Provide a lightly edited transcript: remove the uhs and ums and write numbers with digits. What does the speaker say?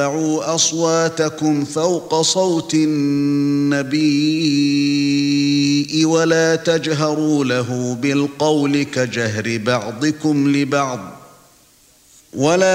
ترفعوا أصواتكم فوق صوت النبي ولا تجهروا له بالقول كجهر بعضكم لبعض ولا